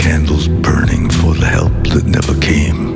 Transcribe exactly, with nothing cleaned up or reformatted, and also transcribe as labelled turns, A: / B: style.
A: candles burning for the help that never came.